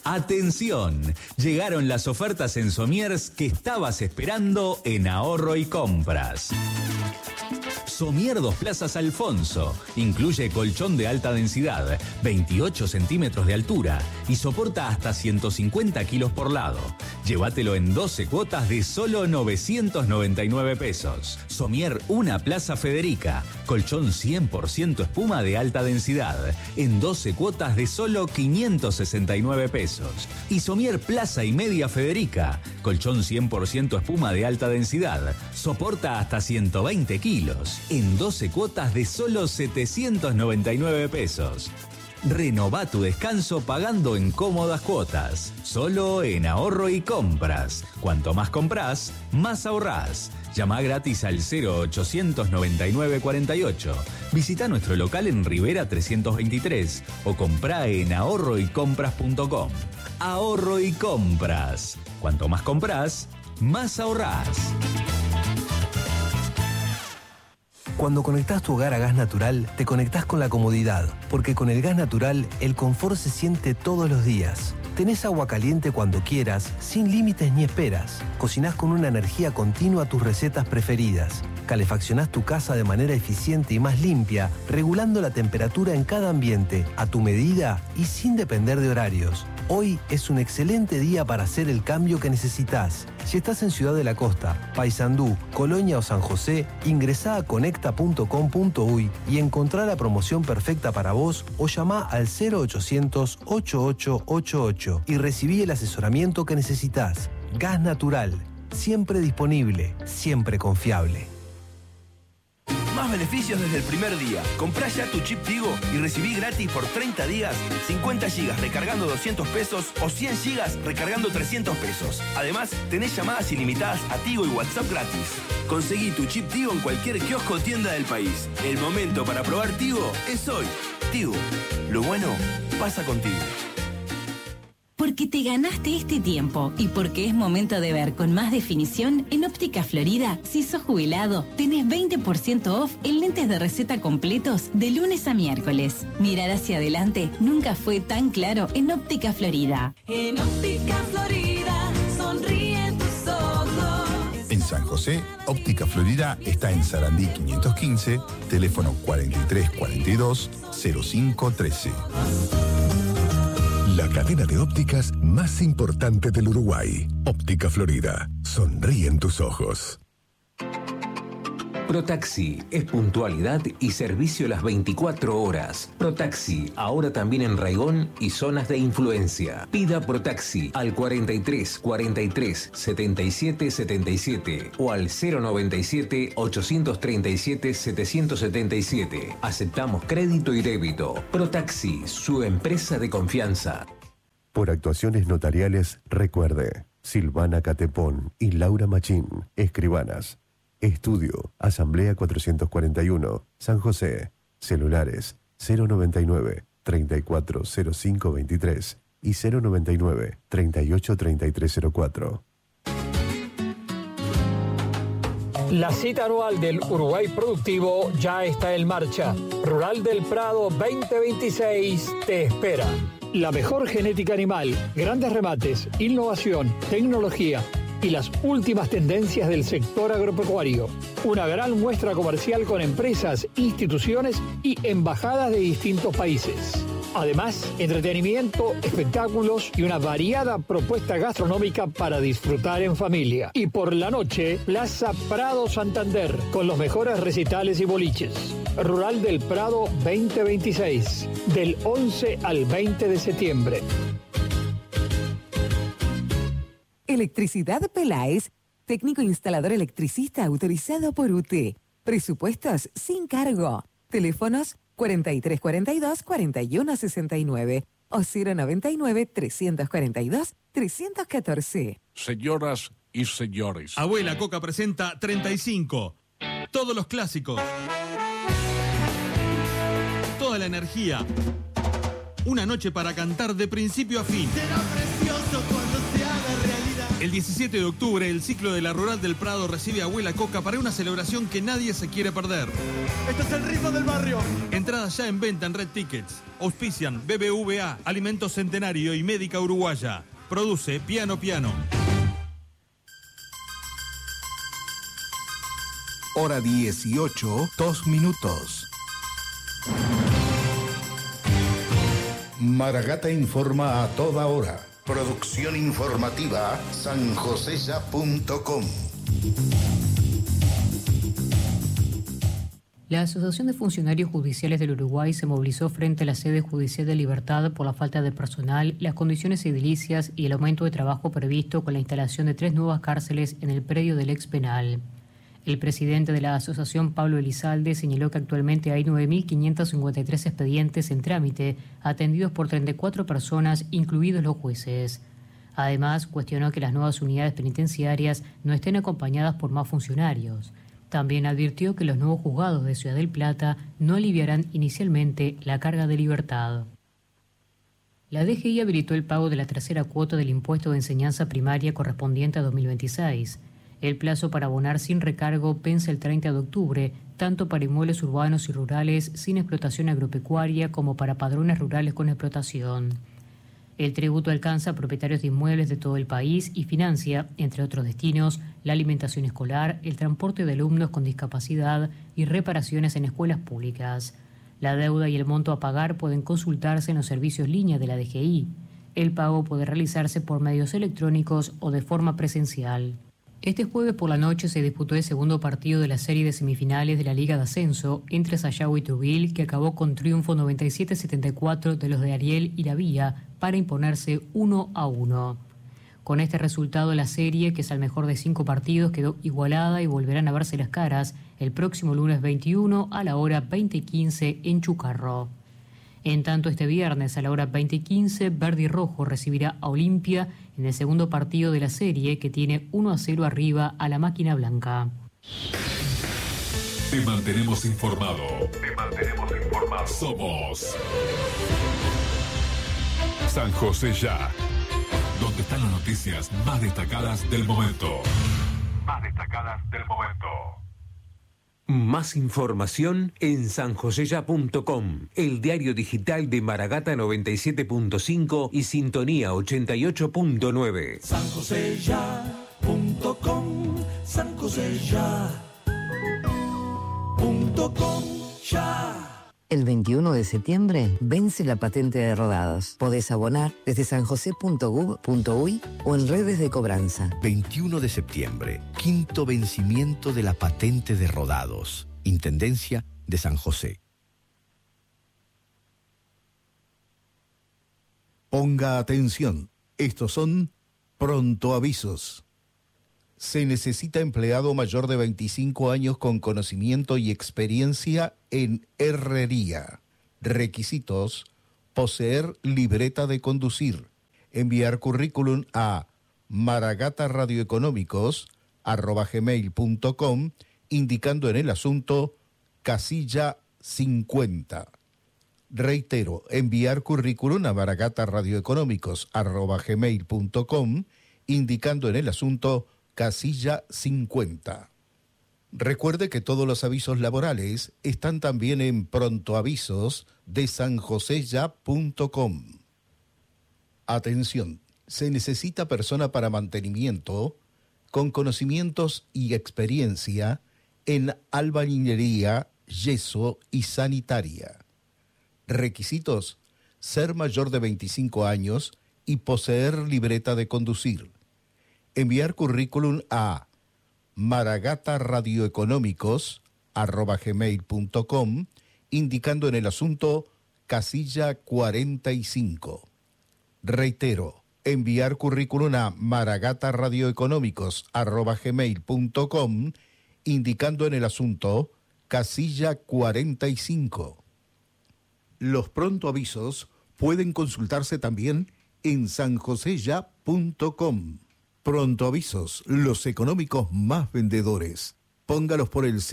Atención, llegaron las ofertas en Somiers que estabas esperando en Ahorro y Compras. Somier 2 Plazas Alfonso incluye colchón de alta densidad, 28 centímetros de altura y soporta hasta 150 kilos por lado. Llévatelo en 12 cuotas de solo 999 pesos. Somier 1 Plaza Federica, colchón 100% espuma de alta densidad, en 12 cuotas de solo 569 pesos. Y Somier Plaza y Media Federica, colchón 100% espuma de alta densidad, soporta hasta 120 kilos, en 12 cuotas de solo 799 pesos. Renová tu descanso pagando en cómodas cuotas. Solo en Ahorro y Compras. Cuanto más comprás, más ahorrás. Llama gratis al 0800 99 48. Visita nuestro local en Rivera 323 o comprá en ahorroycompras.com. Ahorro y Compras. Cuanto más comprás, más ahorrás. Cuando conectás tu hogar a gas natural, te conectás con la comodidad, porque con el gas natural, el confort se siente todos los días. Tenés agua caliente cuando quieras, sin límites ni esperas. Cocinás con una energía continua tus recetas preferidas. Calefaccionás tu casa de manera eficiente y más limpia, regulando la temperatura en cada ambiente, a tu medida y sin depender de horarios. Hoy es un excelente día para hacer el cambio que necesitas. Si estás en Ciudad de la Costa, Paysandú, Colonia o San José, ingresá a conecta.com.uy y encontrá la promoción perfecta para vos o llamá al 0800 8888 y recibí el asesoramiento que necesitas. Gas natural, siempre disponible, siempre confiable. Más beneficios desde el primer día. Comprá ya tu chip Tigo y recibí gratis por 30 días 50 gigas recargando 200 pesos o 100 gigas recargando 300 pesos. Además, tenés llamadas ilimitadas a Tigo y WhatsApp gratis. Conseguí tu chip Tigo en cualquier kiosco o tienda del país. El momento para probar Tigo es hoy. Tigo, lo bueno pasa contigo. Porque te ganaste este tiempo y porque es momento de ver con más definición, en Óptica Florida, si sos jubilado, tenés 20% off en lentes de receta completos de lunes a miércoles. Mirar hacia adelante nunca fue tan claro en Óptica Florida. En Óptica Florida, sonríen tus ojos. En San José, Óptica Florida está en Sarandí 515, teléfono 4342 0513. La cadena de ópticas más importante del Uruguay. Óptica Florida. Sonríen tus ojos. Protaxi es puntualidad y servicio las 24 horas. Protaxi, ahora también en Raigón y zonas de influencia. Pida Protaxi al 43 43 77 77 o al 097 837 777. Aceptamos crédito y débito. Protaxi, su empresa de confianza. Por actuaciones notariales, recuerde, Silvana Catepón y Laura Machín, escribanas. Estudio, Asamblea 441, San José. Celulares 099 340523 y 099 383304. La cita anual del Uruguay Productivo ya está en marcha. Rural del Prado 2026 te espera. La mejor genética animal, grandes remates, innovación, tecnología y las últimas tendencias del sector agropecuario. Una gran muestra comercial con empresas, instituciones y embajadas de distintos países. Además, entretenimiento, espectáculos y una variada propuesta gastronómica para disfrutar en familia. Y por la noche, Plaza Prado Santander, con los mejores recitales y boliches. Rural del Prado 2026, del 11 al 20 de septiembre. Electricidad Peláez, técnico instalador electricista autorizado por UT. Presupuestos sin cargo. Teléfonos 4342-4169 o 099-342-314. Señoras y señores. Abuela Coca presenta 35. Todos los clásicos. Toda la energía. Una noche para cantar de principio a fin. Será precioso cuando se haga realidad. El 17 de octubre, el ciclo de la Rural del Prado recibe a Abuela Coca para una celebración que nadie se quiere perder. ¡Este es el ritmo del barrio! Entradas ya en venta en Red Tickets. Auspician BBVA, Alimentos Centenario y Médica Uruguaya. Produce Piano Piano. Hora 18, 2 minutos. Maragata informa a toda hora. Producción informativa sanjoseya.com. La Asociación de Funcionarios Judiciales del Uruguay se movilizó frente a la sede judicial de Libertad por la falta de personal, las condiciones edilicias y el aumento de trabajo previsto con la instalación de 3 nuevas cárceles en el predio del ex penal. El presidente de la asociación, Pablo Elizalde, señaló que actualmente hay 9.553 expedientes en trámite, atendidos por 34 personas, incluidos los jueces. Además, cuestionó que las nuevas unidades penitenciarias no estén acompañadas por más funcionarios. También advirtió que los nuevos juzgados de Ciudad del Plata no aliviarán inicialmente la carga de Libertad. La DGI habilitó el pago de la tercera cuota del impuesto de enseñanza primaria correspondiente a 2026. El plazo para abonar sin recargo vence el 30 de octubre, tanto para inmuebles urbanos y rurales sin explotación agropecuaria como para padrones rurales con explotación. El tributo alcanza a propietarios de inmuebles de todo el país y financia, entre otros destinos, la alimentación escolar, el transporte de alumnos con discapacidad y reparaciones en escuelas públicas. La deuda y el monto a pagar pueden consultarse en los servicios línea de la DGI. El pago puede realizarse por medios electrónicos o de forma presencial. Este jueves por la noche se disputó el segundo partido de la serie de semifinales de la Liga de Ascenso entre Sayago y Trujillo, que acabó con triunfo 97-74 de los de Ariel y La Vía para imponerse 1-1. Con este resultado, la serie, que es al mejor de 5 partidos, quedó igualada y volverán a verse las caras el próximo lunes 21 a la hora 20:15 en Chucarro. En tanto, este viernes a la hora 20:15, Verde y Rojo recibirá a Olimpia en el segundo partido de la serie, que tiene 1-0 arriba a la Máquina Blanca. Te mantenemos informado. Somos San José Ya, donde están las noticias más destacadas del momento. Más información en sanjoseya.com, el diario digital de Maragata 97.5 y Sintonía 88.9. sanjoseya.com, sanjoseya.com, ya. El 21 de septiembre vence la patente de rodados. Podés abonar desde sanjose.gov.uy o en redes de cobranza. 21 de septiembre, quinto vencimiento de la patente de rodados. Intendencia de San José. Ponga atención, estos son prontoavisos. Se necesita empleado mayor de 25 años con conocimiento y experiencia en herrería. Requisitos: poseer libreta de conducir. Enviar currículum a maragataradioeconómicos@gmail.com, indicando en el asunto casilla 50. Reitero, enviar currículum a maragataradioeconómicos@gmail.com, indicando en el asunto casilla 50. Recuerde que todos los avisos laborales están también en prontoavisos de sanjoseya.com. Atención, se necesita persona para mantenimiento con conocimientos y experiencia en albañilería, yeso y sanitaria. Requisitos: ser mayor de 25 años y poseer libreta de conducir. Enviar currículum a maragataradioeconómicos@gmail.com, indicando en el asunto casilla 45. Reitero, enviar currículum a maragataradioeconómicos@gmail.com, indicando en el asunto casilla 45. Los prontoavisos pueden consultarse también en sanjoseya.com. Prontoavisos, los económicos más vendedores. Póngalos por el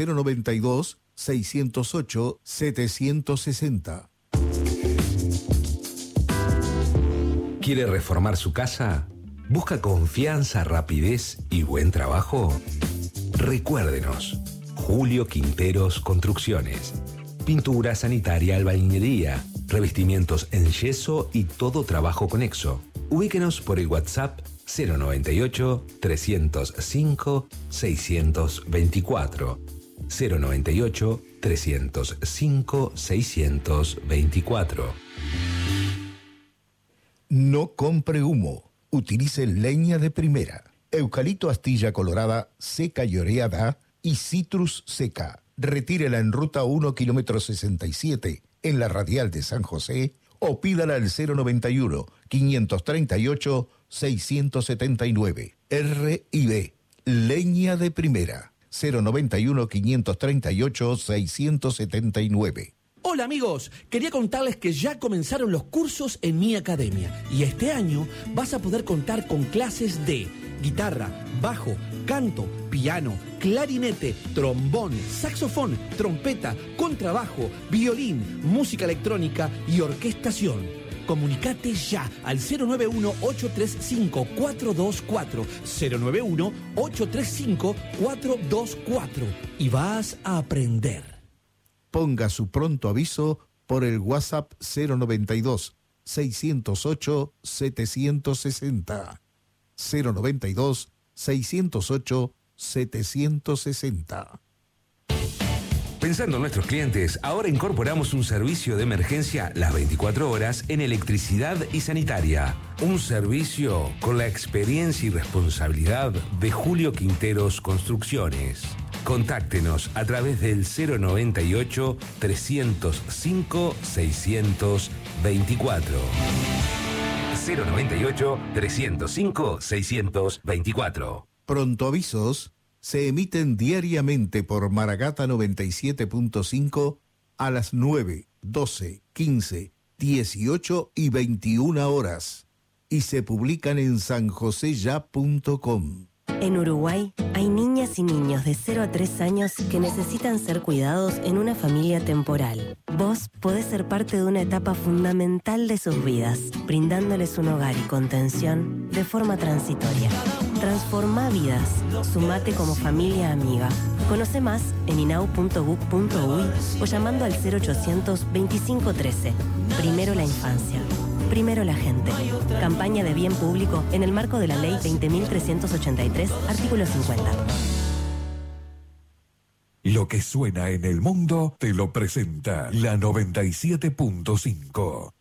092-608-760. ¿Quiere reformar su casa? ¿Busca confianza, rapidez y buen trabajo? Recuérdenos. Julio Quinteros Construcciones. Pintura, sanitaria, albañilería, revestimientos en yeso y todo trabajo conexo. Ubíquenos por el WhatsApp 098-305-624. 098-305-624. No compre humo. Utilice leña de primera. Eucalipto astilla colorada, seca y oreada y citrus seca. Retírela en ruta 1 kilómetro 67 en la radial de San José o pídala al 091-538-679. R&B, leña de primera. 091-538-679. Hola amigos, quería contarles que ya comenzaron los cursos en mi academia y este año vas a poder contar con clases de guitarra, bajo, canto, piano, clarinete, trombón, saxofón, trompeta, contrabajo, violín, música electrónica y orquestación. Comunicate ya al 091-835-424, 091-835-424 y vas a aprender. Ponga su pronto aviso por el WhatsApp 092-608-760. 092-608-760. Pensando en nuestros clientes, ahora incorporamos un servicio de emergencia las 24 horas en electricidad y sanitaria. Un servicio con la experiencia y responsabilidad de Julio Quinteros Construcciones. Contáctenos a través del 098-305-624. 098-305-624. Prontoavisos se emiten diariamente por Maragata 97.5 a las 9, 12, 15, 18 y 21 horas y se publican en sanjoseya.com. En Uruguay hay niñas y niños de 0 a 3 años que necesitan ser cuidados en una familia temporal. Vos podés ser parte de una etapa fundamental de sus vidas, brindándoles un hogar y contención de forma transitoria. Transforma vidas. Sumate como familia amiga. Conoce más en inau.gov.uy o llamando al 0800 2513. Primero la infancia. Primero la gente. Campaña de bien público en el marco de la Ley 20.383, artículo 50. Lo que suena en el mundo te lo presenta la 97.5.